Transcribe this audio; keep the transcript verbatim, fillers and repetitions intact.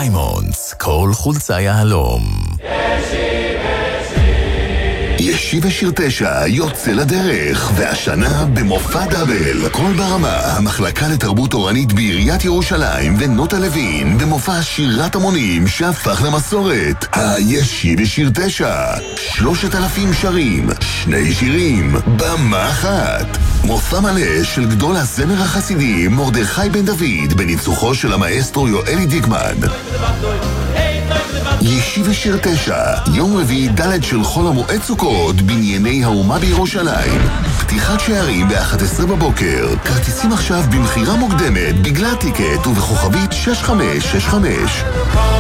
דיימונדס, כל חולצה יהלום. ישיבה שיר תשע יוצא לדרך, והשנה במופע דאבל. כל ברמה, המחלקה לתרבות תורנית בעיריית ירושלים ונוטה לוין, במופע שירת המונים שהפך למסורת. הישיבה שיר תשע, שלושת אלפים שרים, שני שירים, במה אחת. מופע מלא של גדול הזמר החסידי מרדכי בן דוד, בניצוחו של המאסטרו יואלי דיקמן. ישיבה שיר תשע, יום רביעי ד' של חול המועד סוכות, בנייני האומה בירושלים. פתיחת שערים ב-אחת עשרה בבוקר. כרטיסים עכשיו במחירה מוקדמת בגלל טיקט ובכוכבית שש חמש שש חמש.